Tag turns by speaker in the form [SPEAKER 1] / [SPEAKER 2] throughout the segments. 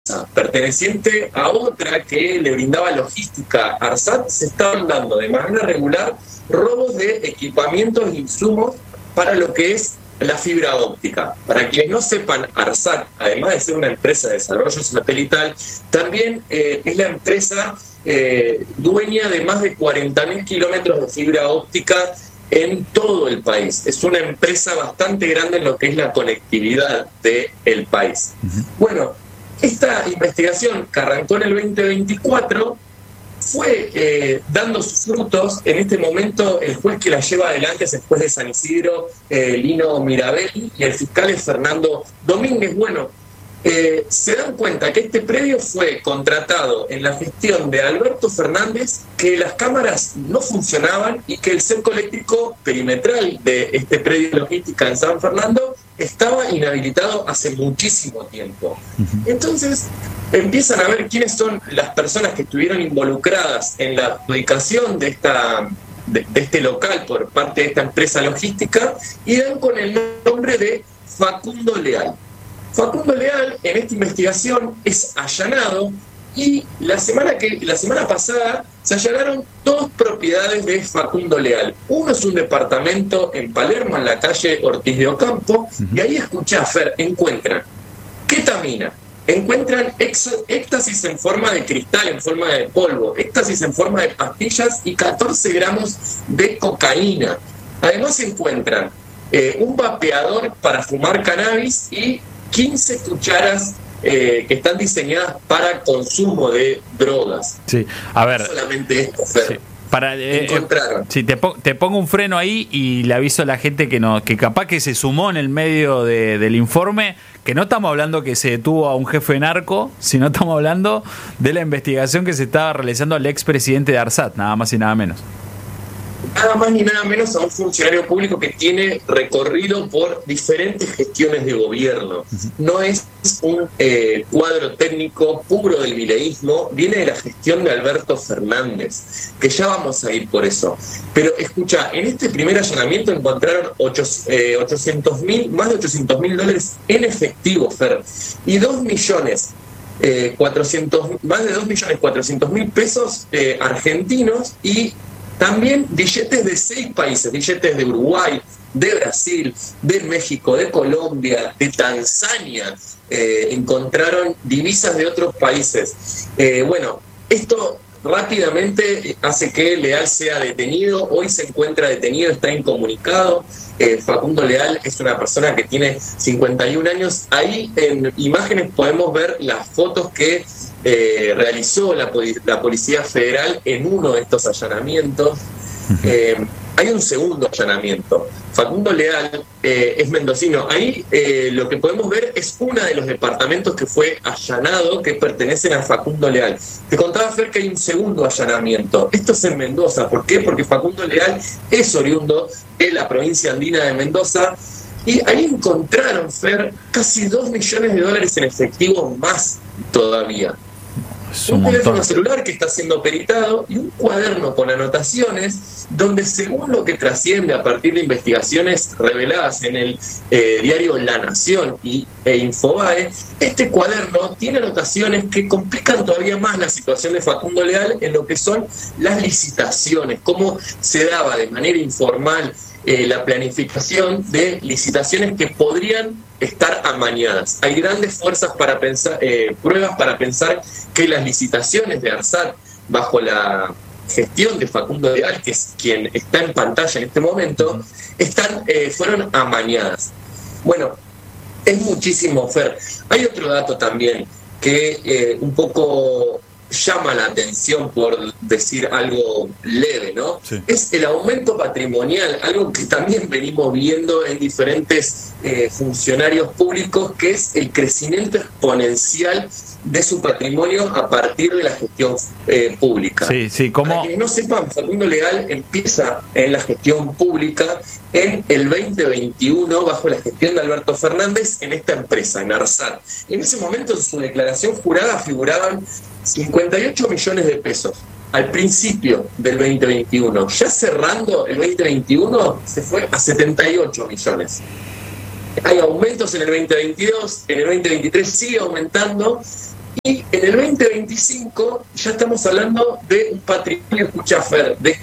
[SPEAKER 1] perteneciente a otra que le brindaba logística a ARSAT, se estaban dando de manera regular robos de equipamientos e insumos para lo que es la fibra óptica. Para quienes no sepan, ARSAT, además de ser una empresa de desarrollo satelital, también es la empresa dueña de más de 40.000 kilómetros de fibra óptica en todo el país. Es una empresa bastante grande en lo que es la conectividad del país. Bueno, esta investigación que arrancó en el 2024 fue dando sus frutos. En este momento el juez que la lleva adelante es el juez de San Isidro, Lino Mirabelli, y el fiscal es Fernando Domínguez. Bueno, se dan cuenta que este predio fue contratado en la gestión de Alberto Fernández, que las cámaras no funcionaban y que el cerco eléctrico perimetral de este predio de logística en San Fernando estaba inhabilitado hace muchísimo tiempo. Entonces empiezan a ver quiénes son las personas que estuvieron involucradas en la adjudicación de este local por parte de esta empresa logística, y dan con el nombre de Facundo Leal. Facundo Leal en esta investigación es allanado, y la semana pasada se allanaron 2 propiedades de Facundo Leal. Uno es un departamento en Palermo, en la calle Ortiz de Ocampo, y ahí, escuchá, Fer, encuentran ketamina, encuentran éxtasis en forma de cristal, en forma de polvo, éxtasis en forma de pastillas y 14 gramos de cocaína. Además se encuentran un vapeador para fumar cannabis y 15 cucharas que están diseñadas para consumo de drogas.
[SPEAKER 2] Sí, a ver.
[SPEAKER 1] No solamente esto, Fer.
[SPEAKER 2] Sí.
[SPEAKER 1] Encontraron.
[SPEAKER 2] Sí, te pongo un freno ahí y le aviso a la gente que capaz que se sumó en el medio del informe, que no estamos hablando que se detuvo a un jefe narco, sino estamos hablando de la investigación que se estaba realizando al expresidente de ARSAT, nada más y nada menos.
[SPEAKER 1] Nada más ni nada menos a un funcionario público que tiene recorrido por diferentes gestiones de gobierno. No es un cuadro técnico puro del mileísmo, viene de la gestión de Alberto Fernández, que ya vamos a ir por eso. Pero escucha, en este primer allanamiento encontraron más de $800.000 en efectivo, Fer, y más de 2.400.000 pesos argentinos, y también billetes de 6 países, billetes de Uruguay, de Brasil, de México, de Colombia, de Tanzania. Encontraron divisas de otros países. Bueno, esto rápidamente hace que Leal sea detenido. Hoy se encuentra detenido, está incomunicado. Facundo Leal es una persona que tiene 51 años. Ahí en imágenes podemos ver las fotos que realizó la Policía Federal en uno de estos allanamientos. Hay un segundo allanamiento. Facundo Leal es mendocino. Ahí lo que podemos ver es uno de los departamentos que fue allanado, que pertenecen a Facundo Leal. Te contaba, Fer, que hay un segundo allanamiento. Esto es en Mendoza. ¿Por qué? Porque Facundo Leal es oriundo de la provincia andina de Mendoza, y ahí encontraron, Fer, casi $2 millones en efectivo más todavía. Un teléfono celular que está siendo peritado y un cuaderno con anotaciones donde, según lo que trasciende a partir de investigaciones reveladas en el diario La Nación e Infobae, este cuaderno tiene anotaciones que complican todavía más la situación de Facundo Leal en lo que son las licitaciones, cómo se daba de manera informal la planificación de licitaciones que podrían estar amañadas. Hay grandes fuerzas para pensar, pruebas para pensar que las licitaciones de ARSAT bajo la gestión de Facundo Leal, que es quien está en pantalla en este momento, fueron amañadas. Bueno, es muchísimo, Fer. Hay otro dato también que un poco llama la atención, por decir algo leve, ¿no? Sí. Es el aumento patrimonial, algo que también venimos viendo en diferentes funcionarios públicos, que es el crecimiento exponencial de su patrimonio a partir de la gestión pública.
[SPEAKER 2] Sí, sí, ¿cómo?
[SPEAKER 1] Para quienes no sepan, Facundo Leal empieza en la gestión pública en el 2021 bajo la gestión de Alberto Fernández en esta empresa, en ARSAT. En ese momento, en su declaración jurada figuraban 58 millones de pesos al principio del 2021. Ya cerrando el 2021 se fue a 78 millones. Hay aumentos en el 2022, en el 2023 sigue aumentando, Y en el 2025 ya estamos hablando de un patrimonio, escucha Fer, de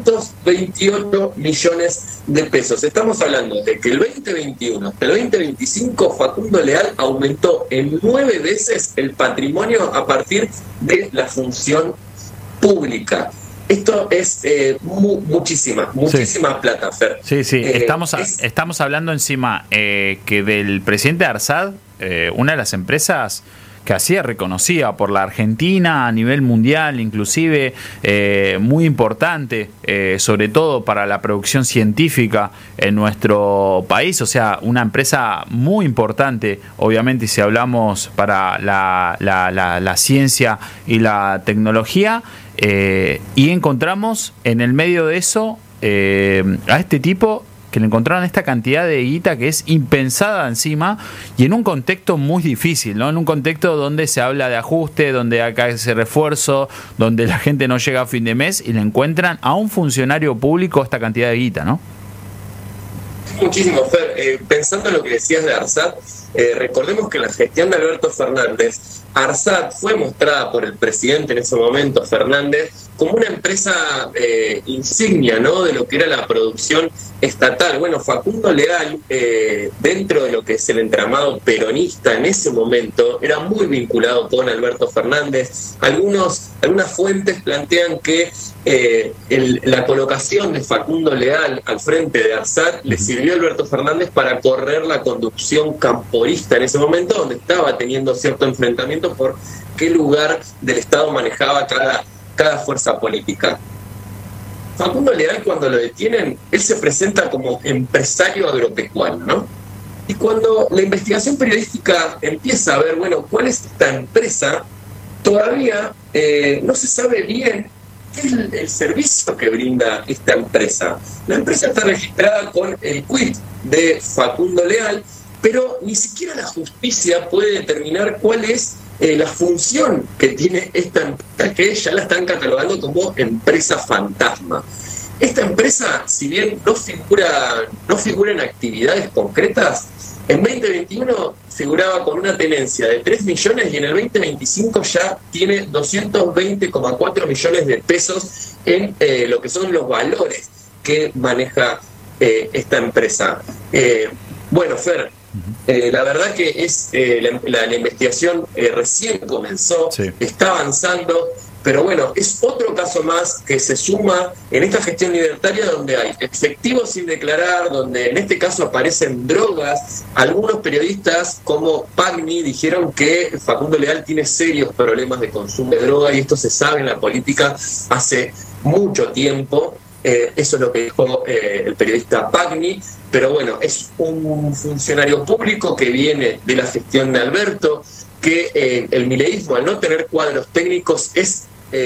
[SPEAKER 1] 528 millones de pesos. Estamos hablando de que el 2021 hasta el 2025 Facundo Leal aumentó en 9 veces el patrimonio a partir de la función pública. Esto es muchísima plata, Fer.
[SPEAKER 2] Sí. Estamos hablando encima que del presidente Arsad, una de las empresas que hacía reconocida por la Argentina a nivel mundial, inclusive muy importante, sobre todo para la producción científica en nuestro país, o sea, una empresa muy importante, obviamente, si hablamos para la ciencia y la tecnología, y encontramos en el medio de eso a este tipo que le encontraron esta cantidad de guita que es impensada encima y en un contexto muy difícil, ¿no? En un contexto donde se habla de ajuste, donde acá ese refuerzo, donde la gente no llega a fin de mes y le encuentran a un funcionario público esta cantidad de guita, ¿no?
[SPEAKER 1] Muchísimo, Fer. Pensando en lo que decías de Arsad, recordemos que en la gestión de Alberto Fernández, Arsad fue mostrada por el presidente en ese momento, Fernández, como una empresa insignia, ¿no?, de lo que era la producción estatal. Bueno, Facundo Leal, dentro de lo que es el entramado peronista en ese momento, era muy vinculado con Alberto Fernández. Algunas fuentes plantean que la colocación de Facundo Leal al frente de Arsad le sirvió a Alberto Fernández para correr la conducción camporista en ese momento, donde estaba teniendo cierto enfrentamiento por qué lugar del Estado manejaba cada fuerza política. Facundo Leal, cuando lo detienen, él se presenta como empresario agropecuario, ¿no? Y cuando la investigación periodística empieza a ver, bueno, ¿cuál es esta empresa? Todavía no se sabe bien qué es el servicio que brinda esta empresa. La empresa está registrada con el quit de Facundo Leal, pero ni siquiera la justicia puede determinar cuál es la función que tiene esta empresa, que ya la están catalogando como empresa fantasma. Esta empresa, si bien no figura en actividades concretas, en 2021 figuraba con una tenencia de 3 millones y en el 2025 ya tiene 220,4 millones de pesos en lo que son los valores que maneja esta empresa. Bueno, Fer, la verdad que es la investigación recién comenzó, sí, está avanzando, pero bueno, es otro caso más que se suma en esta gestión libertaria donde hay efectivos sin declarar, donde en este caso aparecen drogas. Algunos periodistas como Pagni dijeron que Facundo Leal tiene serios problemas de consumo de droga y esto se sabe en la política hace mucho tiempo. Eso es lo que dijo el periodista Pagni, pero bueno, es un funcionario público que viene de la gestión de Alberto, que el mileísmo, al no tener cuadros técnicos, es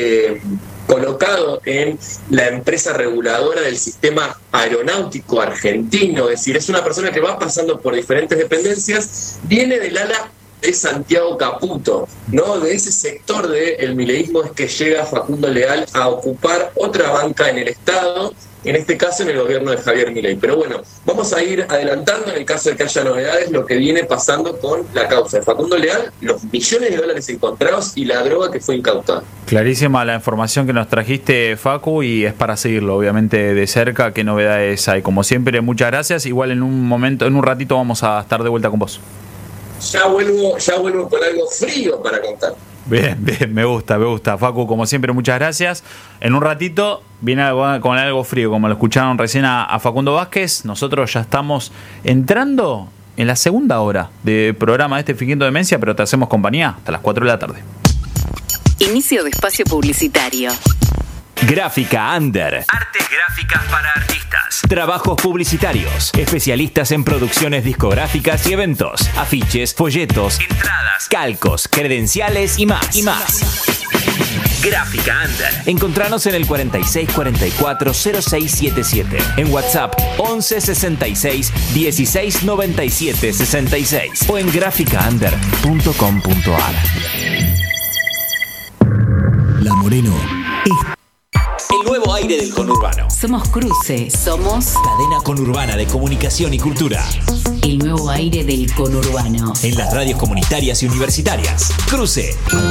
[SPEAKER 1] colocado en la empresa reguladora del sistema aeronáutico argentino, es decir, es una persona que va pasando por diferentes dependencias, viene del ala de Santiago Caputo, ¿no? De ese sector del mileísmo es que llega Facundo Leal a ocupar otra banca en el Estado, en este caso en el gobierno de Javier Milei. Pero bueno, vamos a ir adelantando en el caso de que haya novedades lo que viene pasando con la causa de Facundo Leal, los millones de dólares encontrados y la droga que fue incautada. Clarísima la información que nos trajiste, Facu, y es para seguirlo obviamente de cerca. ¿Qué novedades hay? Como siempre, muchas gracias. Igual en un ratito vamos a estar de vuelta con vos. Ya vuelvo con algo frío para contar. Bien, me gusta. Facu, como siempre, muchas gracias. En un ratito viene con algo frío, como lo escucharon recién a Facundo Vázquez. Nosotros ya estamos entrando en la segunda hora de programa de este Fingiendo Demencia, pero te hacemos compañía hasta las 4 de la tarde.
[SPEAKER 3] Inicio de espacio publicitario.
[SPEAKER 4] Gráfica Under. Artes gráficas para artistas. Trabajos publicitarios. Especialistas en producciones discográficas y eventos. Afiches, folletos, entradas, calcos, credenciales y más. Gráfica Under. Encontranos en el 4644-0677. En WhatsApp 1166 1697 66 o en graficaunder.com.ar. La Moreno.
[SPEAKER 5] El nuevo aire del conurbano.
[SPEAKER 3] Somos Cruce. Somos
[SPEAKER 4] Cadena conurbana de comunicación y cultura.
[SPEAKER 3] el nuevo aire del conurbano.
[SPEAKER 4] En las radios comunitarias y universitarias. Cruce.